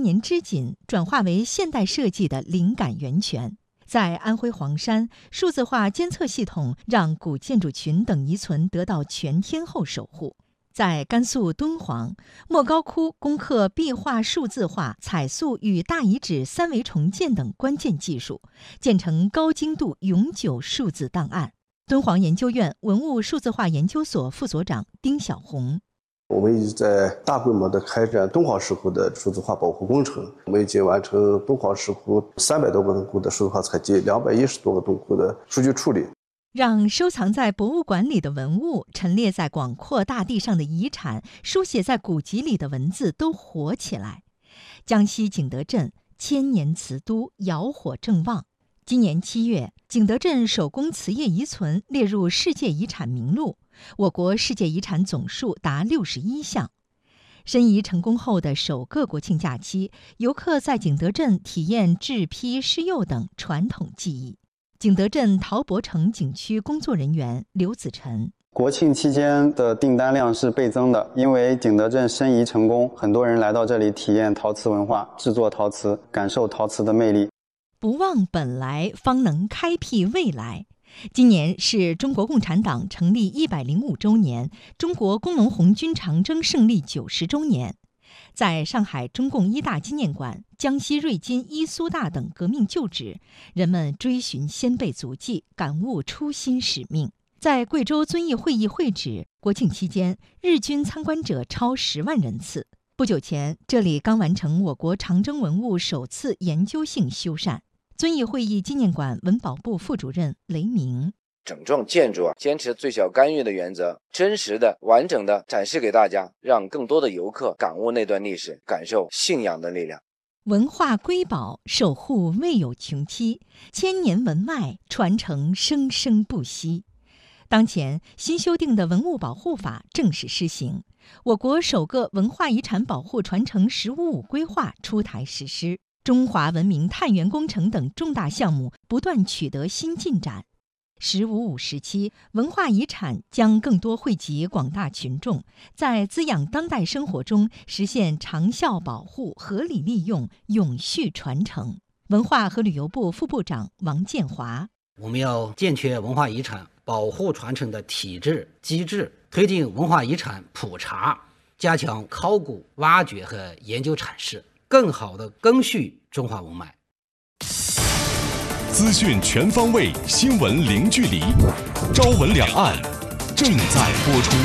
年织锦转化为现代设计的灵感源泉。在安徽黄山，数字化监测系统让古建筑群等遗存得到全天候守护。在甘肃敦煌，莫高窟攻克壁画数字化、彩塑与大遗址三维重建等关键技术，建成高精度永久数字档案。敦煌研究院文物数字化研究所副所长丁晓红： 我们一直在大规模的开展敦煌石窟的数字化保护工程，我们已经完成敦煌石窟300多个洞窟的数字化采集，210多个洞窟的数据处理。 让收藏在博物馆里的文物、陈列在广阔大地上的遗产、书写在古籍里的文字都活起来。江西景德镇千年瓷都，窑火正旺。今年7月，景德镇手工瓷业遗存列入世界遗产名录，我国世界遗产总数达61项。申遗成功后的首个国庆假期，游客在景德镇体验制坯、施釉等传统技艺。景德镇陶博城景区工作人员刘子晨： 国庆期间的订单量是倍增的，因为景德镇申遗成功，很多人来到这里体验陶瓷文化，制作陶瓷，感受陶瓷的魅力。 不忘本来，方能开辟未来。今年是中国共产党成立105周年，中国工农红军长征胜利90周年。在上海中共一大纪念馆、江西瑞金伊苏大等革命旧址，人们追寻先辈足迹，感悟初心使命。在贵州遵义会议会址，国庆期间日均参观者超10万人次。不久前，这里刚完成我国长征文物首次研究性修缮。遵义会议纪念馆文保部副主任雷鸣： 整幢建筑坚持最小干预的原则，真实的、完整的展示给大家，让更多的游客感悟那段历史，感受信仰的力量。 文化瑰宝守护未有穷期，千年文脉传承生生不息。当前新修订的文物保护法正式施行，我国首个文化遗产保护传承“15+5”规划出台实施，中华文明探源工程等重大项目不断取得新进展。“15+5”时期，文化遗产将更多惠及广大群众，在滋养当代生活中实现长效保护、合理利用、永续传承。文化和旅游部副部长王建华： 我们要健全文化遗产保护传承的体制机制，推进文化遗产普查，加强考古挖掘和研究阐释，更好地赓续中华文脉。 资讯全方位，新闻零距离。朝闻两岸正在播出。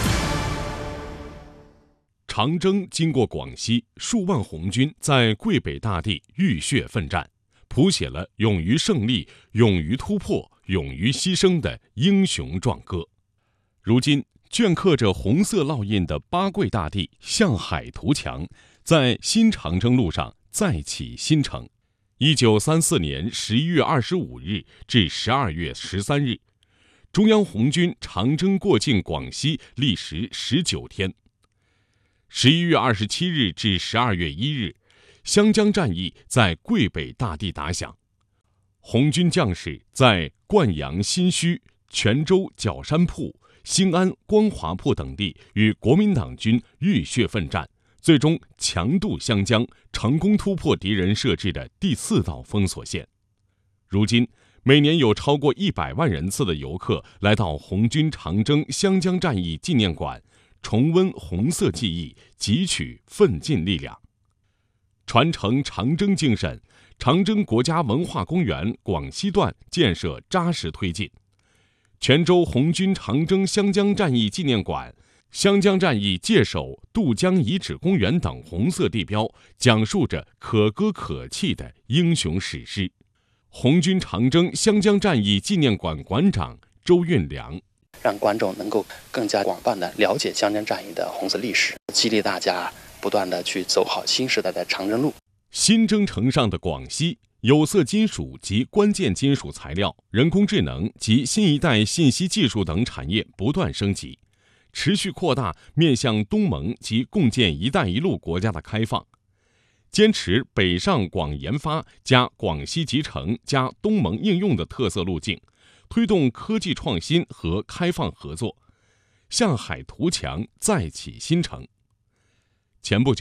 长征经过广西，数万红军在桂北大地浴血奋战，谱写了勇于胜利、勇于突破、勇于牺牲的英雄壮歌。如今，镌刻着红色烙印的八桂大地向海图墙，在新长征路上再起新程。1934年11月25日至12月13日，中央红军长征过境广西历时19天。11月27日至12月1日，湘江战役在桂北大地打响，红军将士在灌阳新圩、泉州角山铺、兴安光华铺等地与国民党军浴血奋战，最终强渡湘江，成功突破敌人设置的第4道封锁线。如今，每年有超过100万人次的游客来到红军长征湘江战役纪念馆，重温红色记忆，汲取奋进力量。传承长征精神，长征国家文化公园广西段建设扎实推进。泉州红军长征湘江战役纪念馆、湘江战役界首渡江遗址公园等红色地标，讲述着可歌可泣的英雄史诗。红军长征湘江战役纪念馆馆长周运良： 让观众能够更加广泛地了解湘江战役的红色历史，激励大家不断地去走好新时代的长征路。 新征程上的广西，有色金属及关键金属材料、人工智能及新一代信息技术等产业不断升级，持续扩大面向东盟及共建“一带一路”国家的开放，坚持北上广研发加广西集成加东盟应用的特色路径，推动科技创新和开放合作，向海图墙再起新程。前不久，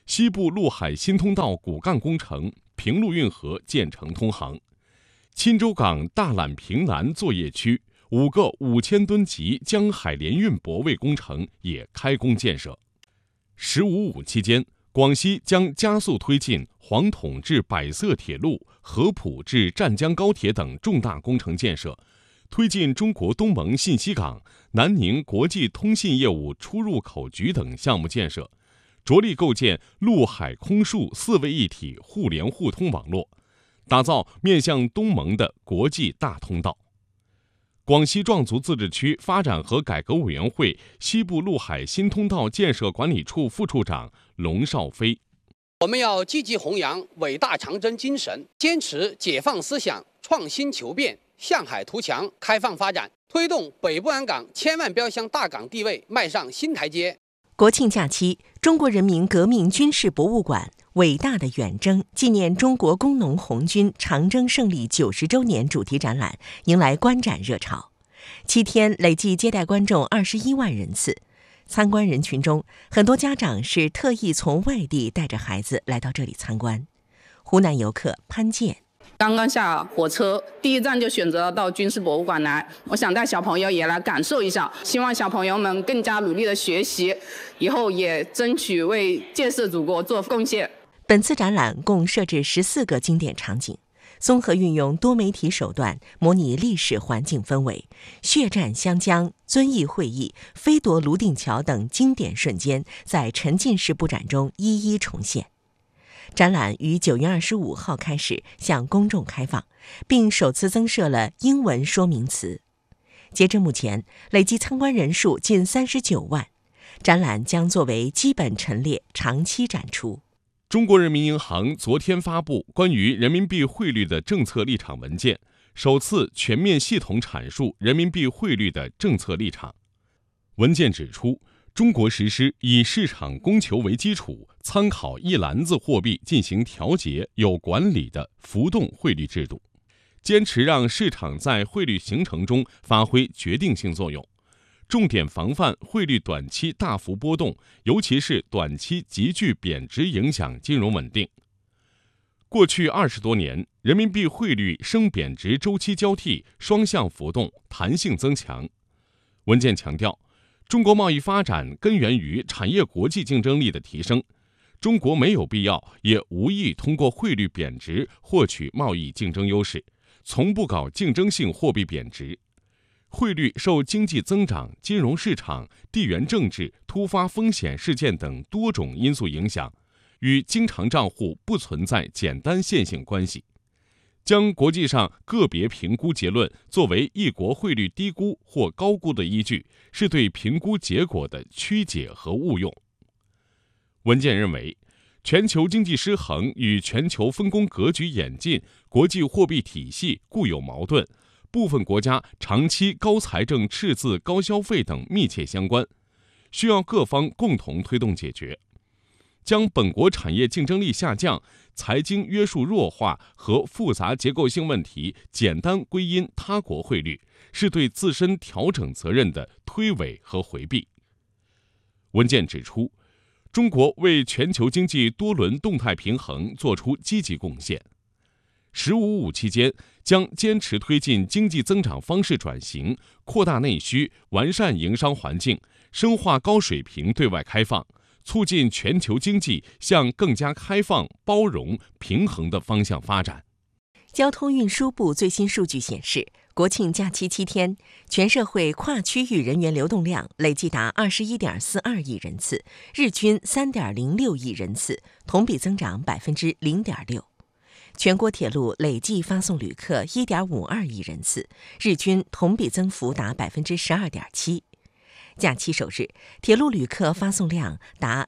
西部陆海新通道骨干工程、平陆运河建成通航。钦州港大榄平南作业区5个5000吨级江海联运泊位工程也开工建设。15.5期间，广西将加速推进黄统至百色铁路、合浦至湛江高铁等重大工程建设，推进中国东盟信息港、南宁国际通信业务出入口局等项目建设，着力构建陆海空数4位一体互联互通网络，打造面向东盟的国际大通道。广西壮族自治区发展和改革委员会西部陆海新通道建设管理处副处长龙少飞： 我们要积极弘扬伟大长征精神，坚持解放思想、创新求变、向海图强、开放发展，推动北部安港千万标箱大港地位迈上新台阶。 国庆假期，中国人民革命军事博物馆伟大的远征纪念中国工农红军长征胜利90周年主题展览迎来观展热潮，7天累计接待观众21万人次。参观人群中，很多家长是特意从外地带着孩子来到这里参观。湖南游客潘健： 刚刚下火车，第一站就选择到军事博物馆来，我想带小朋友也来感受一下，希望小朋友们更加努力的学习，以后也争取为建设祖国做贡献。 本次展览共设置14个经典场景，综合运用多媒体手段模拟历史环境氛围，血战湘江、遵义会议、飞夺泸定桥等经典瞬间在沉浸式布展中一一重现。展览于9月25号开始向公众开放，并首次增设了英文说明词。截至目前，累计参观人数近39万。展览将作为基本陈列长期展出。 中国人民银行昨天发布关于人民币汇率的政策立场文件，首次全面系统阐述人民币汇率的政策立场。文件指出，中国实施以市场供求为基础，参考一篮子货币进行调节、有管理的浮动汇率制度，坚持让市场在汇率形成中发挥决定性作用，重点防范汇率短期大幅波动，尤其是短期急剧贬值影响金融稳定。过去20多年，人民币汇率升贬值周期交替，双向浮动，弹性增强。文件强调，中国贸易发展根源于产业国际竞争力的提升，中国没有必要也无意通过汇率贬值获取贸易竞争优势，从不搞竞争性货币贬值。汇率受经济增长、金融市场、地缘政治、突发风险事件等多种因素影响，与经常账户不存在简单线性关系。将国际上个别评估结论作为一国汇率低估或高估的依据，是对评估结果的曲解和误用。文件认为，全球经济失衡与全球分工格局演进、国际货币体系固有矛盾，部分国家长期高财政赤字、高消费等密切相关，需要各方共同推动解决。将本国产业竞争力下降、财经约束弱化和复杂结构性问题简单归因他国汇率，是对自身调整责任的推诿和回避。文件指出，中国为全球经济多轮动态平衡作出积极贡献。15.5期间，将坚持推进经济增长方式转型，扩大内需，完善营商环境，深化高水平对外开放，促进全球经济向更加开放、包容、平衡的方向发展。 交通运输部最新数据显示，国庆假期7天，全社会跨区域人员流动量累计达21.42亿人次，日均3.06亿人次，同比增长0.6%。全国铁路累计发送旅客1.52亿人次，日均同比增幅达12.7%。假期首日，铁路旅客发送量达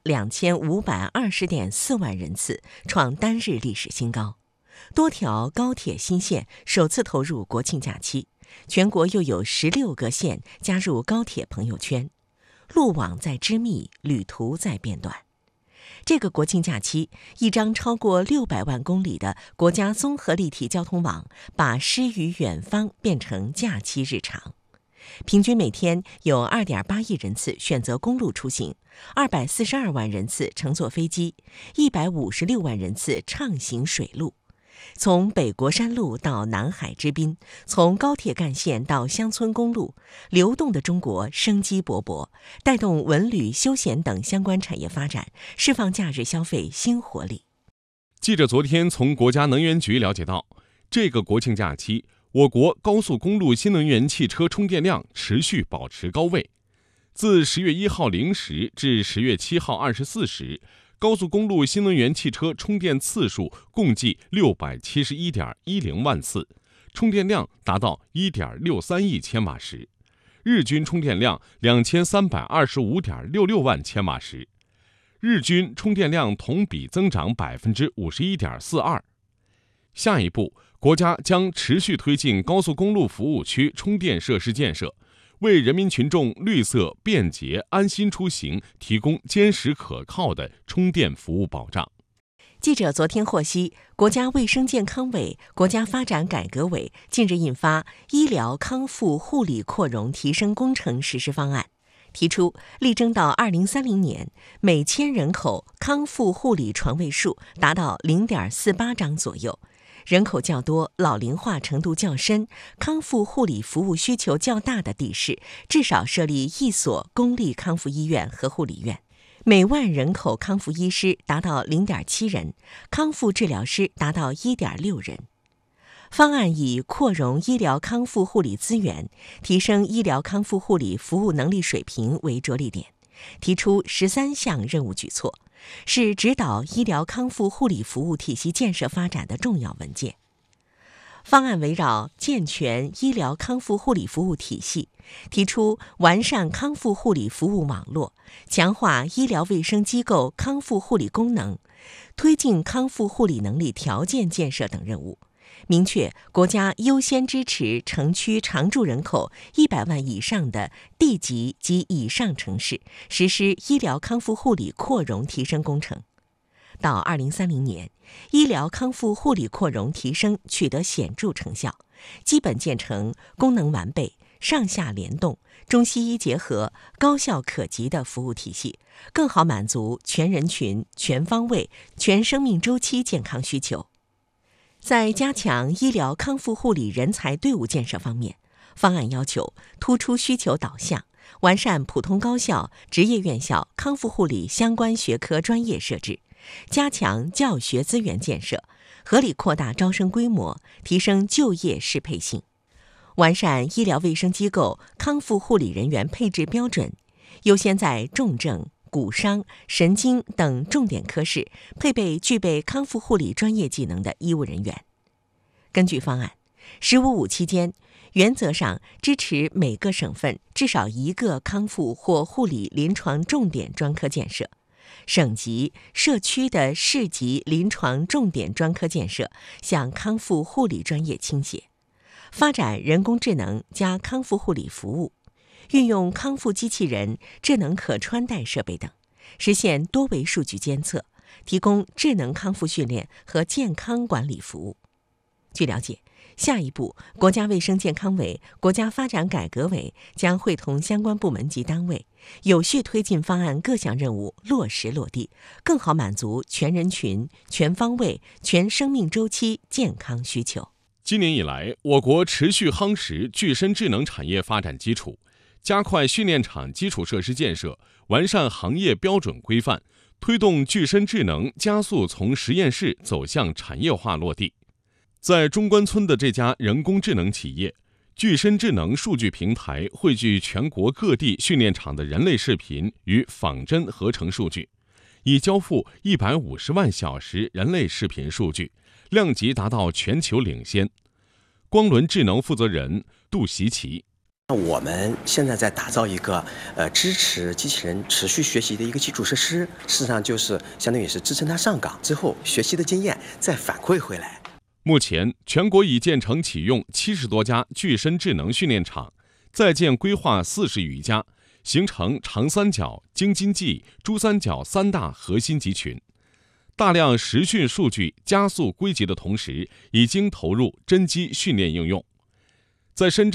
2520.4万人次，创单日历史新高。多条高铁新线首次投入国庆假期，全国又有16个县加入高铁朋友圈。路网在织密，旅途在变短。这个国庆假期，一张超过600万公里的国家综合立体交通网，把诗与远方变成假期日常。 平均每天有2.8亿人次选择公路出行，242万人次乘坐飞机，156万人次畅行水路。从北国山路到南海之滨，从高铁干线到乡村公路，流动的中国生机勃勃，带动文旅、休闲等相关产业发展，释放假日消费新活力。 记者昨天从国家能源局了解到，这个国庆假期，我国高速公路新能源汽车充电量持续保持高位。自10月1号0时至10月7号24时，高速公路新能源汽车充电次数共计671.10万次，充电量达到1.63亿千瓦时，日均充电量2325.66万千瓦时，日均充电量同比增长51.42%。下一步，国家将持续推进高速公路服务区充电设施建设，为人民群众绿色、便捷、安心出行提供坚实可靠的充电服务保障。 记者昨天获悉，国家卫生健康委、国家发展改革委近日印发《医疗康复护理扩容提升工程实施方案》，提出力争到2030年，每1000人口康复护理床位数达到0.48张左右。人口较多、老龄化程度较深、康复护理服务需求较大的地市，至少设立1所公立康复医院和护理院。每万人口康复医师达到0.7人，康复治疗师达到1.6人。方案以扩容医疗康复护理资源，提升医疗康复护理服务能力水平为着力点，提出13项任务举措，是指导医疗康复护理服务体系建设发展的重要文件。方案围绕健全医疗康复护理服务体系，提出完善康复护理服务网络，强化医疗卫生机构康复护理功能，推进康复护理能力条件建设等任务。明确国家优先支持城区常住人口100万以上的地级及以上城市实施医疗康复护理扩容提升工程。到2030年，医疗康复护理扩容提升取得显著成效，基本建成功能完备、上下联动、中西医结合、高效可及的服务体系，更好满足全人群、全方位、全生命周期健康需求。在加强医疗康复护理人才队伍建设方面，方案要求突出需求导向，完善普通高校、职业院校康复护理相关学科专业设置，加强教学资源建设，合理扩大招生规模，提升就业适配性，完善医疗卫生机构康复护理人员配置标准，优先在重症、骨伤、神经等重点科室配备具备康复护理专业技能的医务人员。根据方案，“15+5”期间，原则上支持每个省份至少1个康复或护理临床重点专科建设，省级、社区的市级临床重点专科建设向康复护理专业倾斜，发展人工智能加康复护理服务，运用康复机器人、智能可穿戴设备等，实现多维数据监测，提供智能康复训练和健康管理服务。据了解，下一步，国家卫生健康委、国家发展改革委将会同相关部门及单位，有序推进方案各项任务落实落地，更好满足全人群、全方位、全生命周期健康需求。 今年以来，我国持续夯实具身智能产业发展基础，加快训练场基础设施建设，完善行业标准规范，推动具身智能加速从实验室走向产业化落地。在中关村的这家人工智能企业，具身智能数据平台汇聚全国各地训练场的人类视频与仿真合成数据，已交付150万小时人类视频数据，量级达到全球领先。光轮智能负责人杜习奇： 我们现在在打造一个支持机器人持续学习的一个基础设施，事实上就是相当于是支撑它上岗之后学习的经验再反馈回来。 目前，全国已建成启用70多家具身智能训练场，在建规划40余家，形成长三角、京津冀、珠三角3大核心集群。大量实训数据加速归集的同时，已经投入真机训练应用。在深圳，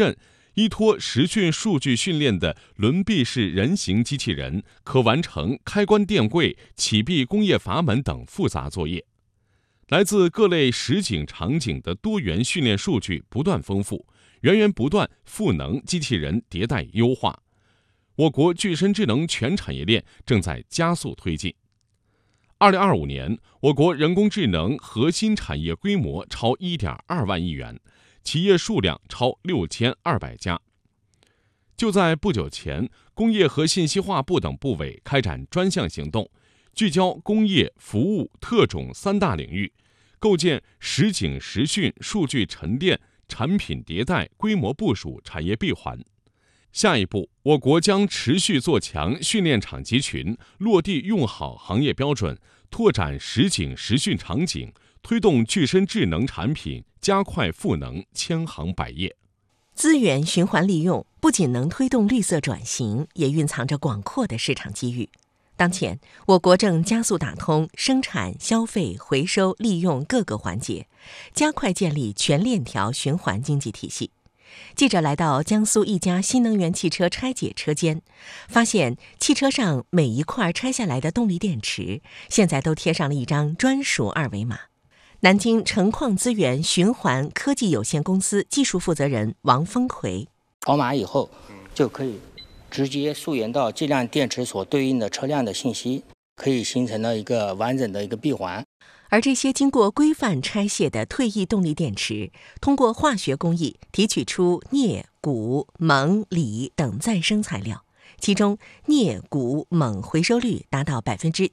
依托实训数据训练的轮臂式人形机器人可完成开关电柜、启闭工业阀门等复杂作业。来自各类实景场景的多元训练数据不断丰富，源源不断赋能机器人迭代优化。我国具身智能全产业链正在加速推进。2025年，我国人工智能核心产业规模超1.2万亿元，企业数量超6200家。就在不久前，工业和信息化部等部委开展专项行动，聚焦工业、服务、特种3大领域，构建实景实训、数据沉淀、产品迭代、规模部署产业闭环。下一步，我国将持续做强训练场集群，落地用好行业标准，拓展实景实训场景，推动具身智能产品加快赋能千行百业。 资源循环利用不仅能推动绿色转型，也蕴藏着广阔的市场机遇。当前，我国正加速打通生产、消费、回收、利用各个环节，加快建立全链条循环经济体系。记者来到江苏一家新能源汽车拆解车间，发现汽车上每一块拆下来的动力电池，现在都贴上了一张专属2维码。南京成矿资源循环科技有限公司技术负责人王峰奎： 扫码以后，就可以直接溯源到这辆电池所对应的车辆的信息，可以形成了一个完整的一个闭环。 而这些经过规范拆卸的退役动力电池，通过化学工艺提取出镍、钴、锰、锂等再生材料，其中镍、钴、锰回收率达到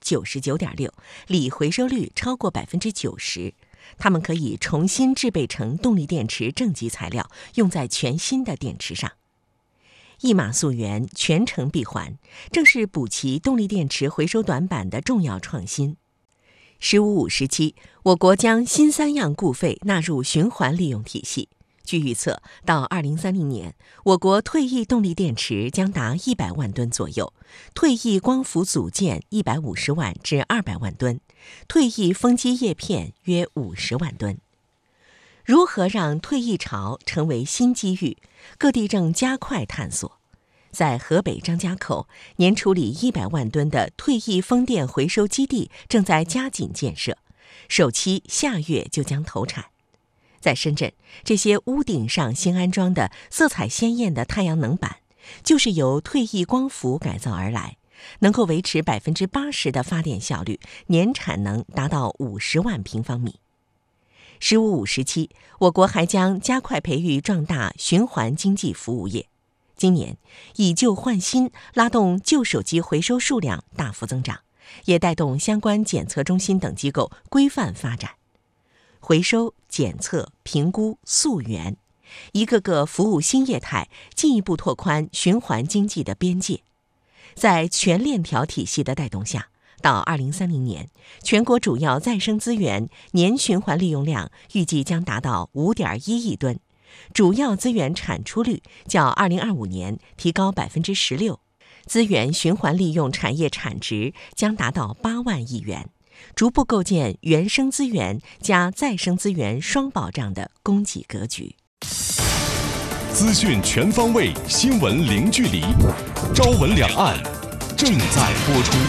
99.6%， 锂回收率超过 90%。它们可以重新制备成动力电池正极材料，用在全新的电池上。一码溯源、全程闭环，正是补齐动力电池回收短板的重要创新。“15、5时期，我国将新3样固废纳入循环利用体系。据预测，到2030年，我国退役动力电池将达100万吨左右，退役光伏组件150万至200万吨，退役风机叶片约50万吨。如何让退役潮成为新机遇？各地正加快探索。在河北张家口，年处理100万吨的退役风电回收基地正在加紧建设，首期下月就将投产。在深圳，这些屋顶上新安装的色彩鲜艳的太阳能板，就是由退役光伏改造而来，能够维持 80% 的发电效率，年产能达到50万平方米。“15、5时期，我国还将加快培育壮大循环经济服务业。今年，以旧换新拉动旧手机回收数量大幅增长，也带动相关检测中心等机构规范发展。回收、检测、评估、溯源，一个个服务新业态，进一步拓宽循环经济的边界。在全链条体系的带动下，到2030年，全国主要再生资源年循环利用量预计将达到5.1亿吨。主要资源产出率较2025年提高 16%， 资源循环利用产业产值将达到8万亿元，逐步构建原生资源加再生资源双保障的供给格局。 资讯全方位，新闻零距离，朝闻两岸正在播出。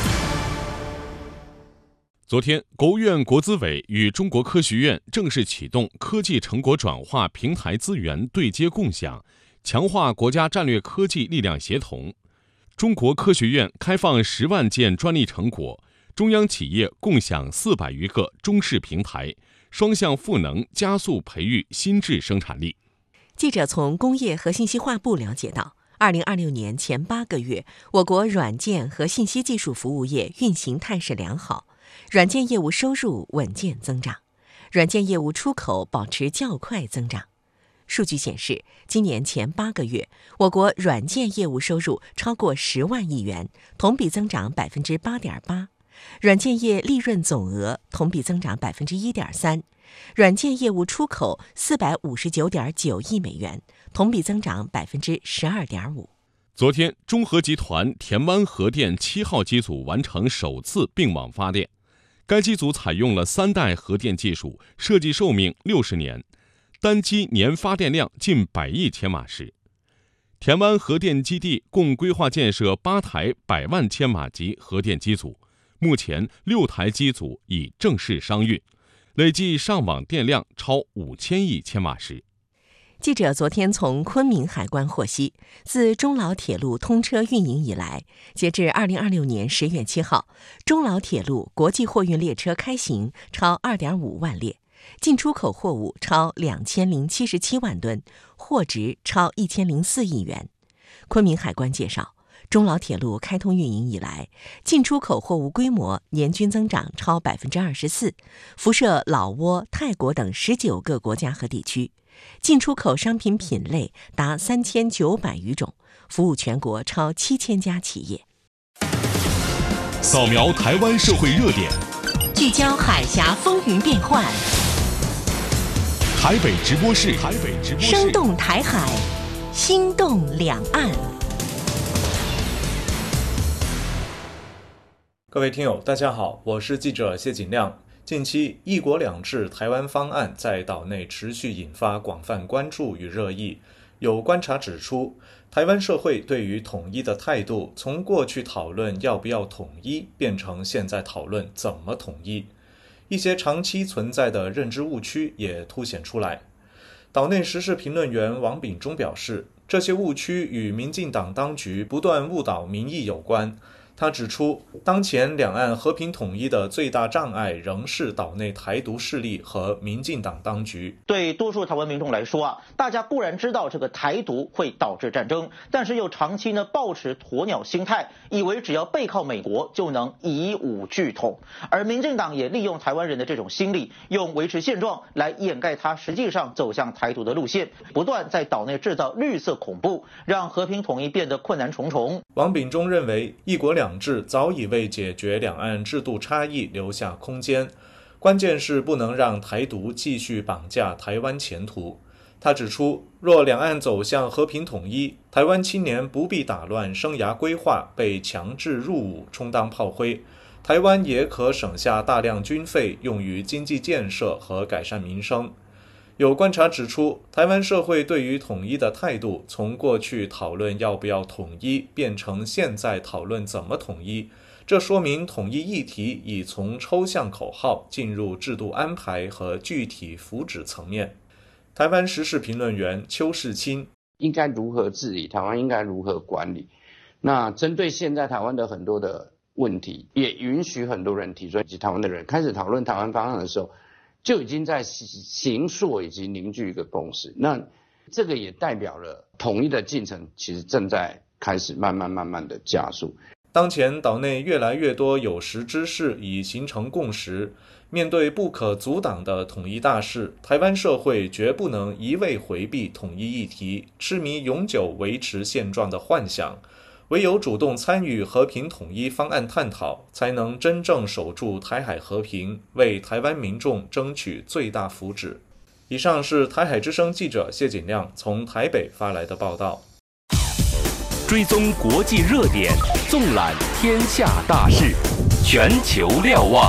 昨天，国务院国资委与中国科学院正式启动科技成果转化平台资源对接共享，强化国家战略科技力量协同。中国科学院开放10万件专利成果，中央企业共享400余个中试平台，双向赋能，加速培育新质生产力。 记者从工业和信息化部了解到，2026年前8个月，我国软件和信息技术服务业运行态势良好，软件业务收入稳健增长，软件业务出口保持较快增长。数据显示，今年前8个月，我国软件业务收入超过10万亿元，同比增长 8.8%， 软件业利润总额同比增长 1.3%， 软件业务出口 459.9 亿美元，同比增长 12.5%。 昨天，中核集团田湾核电7号机组完成首次并网发电。该机组采用了3代核电技术，设计寿命60年，单机年发电量近100亿千瓦时。 田湾核电基地共规划建设8台100万千瓦级核电机组，目前6台机组已正式商运，累计上网电量超5000亿千瓦时。 记者昨天从昆明海关获悉，自中老铁路通车运营以来，截至2026年10月7号，中老铁路国际货运列车开行超2.5万列，进出口货物超2077万吨，货值超1004亿元。昆明海关介绍，中老铁路开通运营以来，进出口货物规模年均增长超24%，辐射老挝、泰国等19个国家和地区。进出口商品品类达3900余种，服务全国超7000家企业。 扫描台湾社会热点， 聚焦海峡风云变幻。 台北直播室， 生动台海，心动两岸。 各位听友，大家好，我是记者谢景亮。近期，一国两制台湾方案在岛内持续引发广泛关注与热议。有观察指出，台湾社会对于统一的态度，从过去讨论要不要统一，变成现在讨论怎么统一。一些长期存在的认知误区也凸显出来。岛内时事评论员王炳忠表示，这些误区与民进党当局不断误导民意有关。他指出，当前两岸和平统一的最大障碍仍是岛内台独势力和民进党当局。 对多数台湾民众来说大家固然知道这个台独会导致战争，但是又长期抱持鸵鸟心态，以为只要背靠美国就能以武拒统。而民进党也利用台湾人的这种心理，用维持现状来掩盖他实际上走向台独的路线，不断在岛内制造绿色恐怖，让和平统一变得困难重重。 王炳忠认为，一国两制早已为解决两岸制度差异留下空间，关键是不能让台独继续绑架台湾前途。他指出，若两岸走向和平统一，台湾青年不必打乱生涯规划，被强制入伍充当炮灰，台湾也可省下大量军费用于经济建设和改善民生。有观察指出，台湾社会对于统一的态度，从过去讨论要不要统一，变成现在讨论怎么统一。这说明统一议题已从抽象口号进入制度安排和具体福祉层面。台湾时事评论员邱世清： 应该如何治理？台湾应该如何管理？那针对现在台湾的很多的问题，也允许很多人提出，以及台湾的人开始讨论台湾方案的时候，就已经在形塑以及凝聚一个共识。那这个也代表了统一的进程其实正在开始慢慢的加速。 当前岛内越来越多有识之士已形成共识，面对不可阻挡的统一大势，台湾社会绝不能一味回避统一议题，痴迷永久维持现状的幻想。唯有主动参与和平统一方案探讨，才能真正守住台海和平，为台湾民众争取最大福祉。以上是台海之声记者谢锦亮从台北发来的报道。 追踪国际热点，纵览天下大事，全球瞭望。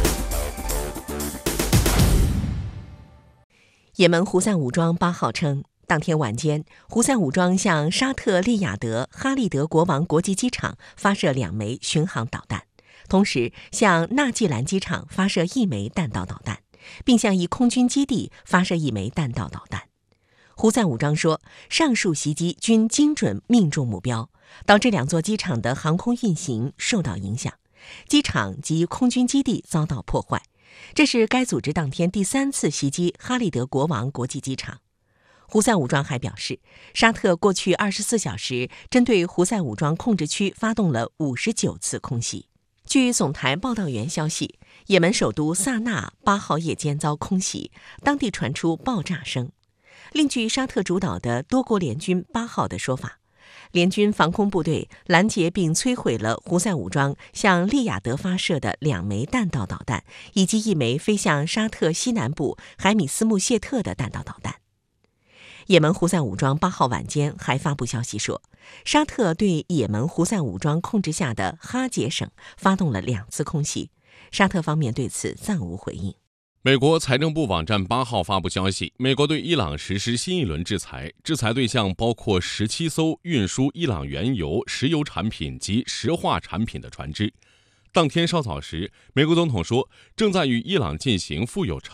也门胡塞武装8号称，当天晚间，胡塞武装向沙特利雅得哈利德国王国际机场发射2枚巡航导弹，同时向纳季兰机场发射1枚弹道导弹，并向一空军基地发射1枚弹道导弹。胡塞武装说，上述袭击均精准命中目标，导致2座机场的航空运行受到影响，机场及空军基地遭到破坏。这是该组织当天第3次袭击哈利德国王国际机场。胡塞武装还表示，沙特过去24小时针对胡塞武装控制区发动了59次空袭。据总台报道员消息，也门首都萨那8号夜间遭空袭，当地传出爆炸声。另据沙特主导的多国联军8号的说法，联军防空部队拦截并摧毁了胡塞武装向利雅得发射的2枚弹道导弹，以及1枚飞向沙特西南部海米斯穆谢特的弹道导弹。也门胡塞武装8号晚间还发布消息说，沙特对也门胡塞武装控制下的哈杰省发动了2次空袭，沙特方面对此暂无回应。 美国财政部网站8号发布消息，美国对伊朗实施新一轮制裁，制裁对象包括17艘运输伊朗原油、石油产品及石化产品的船只。当天稍早时，美国总统说，正在与伊朗进行富有成